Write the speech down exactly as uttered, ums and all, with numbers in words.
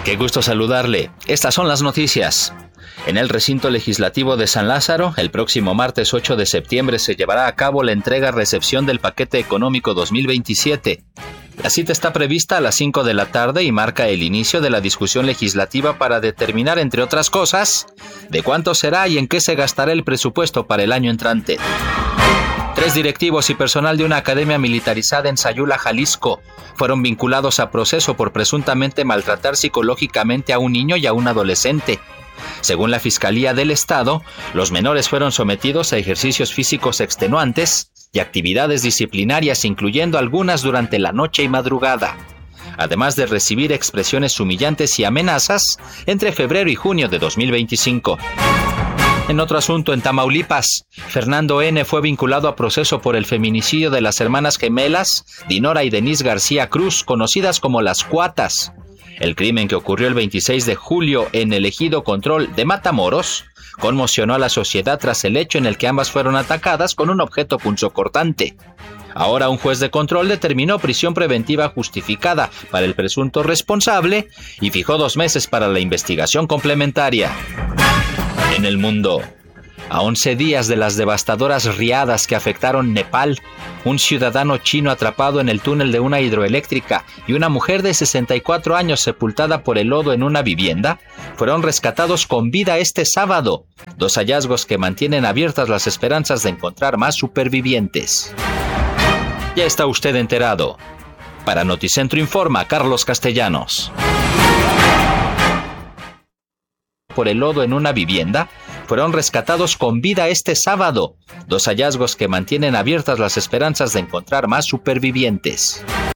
Qué gusto saludarle. Estas son las noticias. En el recinto legislativo de San Lázaro, el próximo martes ocho de septiembre se llevará a cabo la entrega-recepción del paquete económico dos mil veintisiete. La cita está prevista a las cinco de la tarde y marca el inicio de la discusión legislativa para determinar, entre otras cosas, de cuánto será y en qué se gastará el presupuesto para el año entrante. Tres directivos y personal de una academia militarizada en Sayula, Jalisco, fueron vinculados a proceso por presuntamente maltratar psicológicamente a un niño y a un adolescente. Según la Fiscalía del Estado, los menores fueron sometidos a ejercicios físicos extenuantes y actividades disciplinarias, incluyendo algunas durante la noche y madrugada, además de recibir expresiones humillantes y amenazas entre febrero y junio de dos mil veinticinco. En otro asunto, en Tamaulipas, Fernando N. fue vinculado a proceso por el feminicidio de las hermanas gemelas Dinora y Denise García Cruz, conocidas como las Cuatas. El crimen, que ocurrió el veintiséis de julio en el ejido Control de Matamoros, conmocionó a la sociedad tras el hecho en el que ambas fueron atacadas con un objeto punzocortante. Ahora un juez de control determinó prisión preventiva justificada para el presunto responsable y fijó dos meses para la investigación complementaria. En el mundo, a once días de las devastadoras riadas que afectaron Nepal, un ciudadano chino atrapado en el túnel de una hidroeléctrica y una mujer de sesenta y cuatro años sepultada por el lodo en una vivienda fueron rescatados con vida este sábado, dos hallazgos que mantienen abiertas las esperanzas de encontrar más supervivientes. Ya está usted enterado. Para Noticentro informa Carlos Castellanos. Por el lodo en una vivienda, fueron rescatados con vida este sábado, dos hallazgos que mantienen abiertas las esperanzas de encontrar más supervivientes.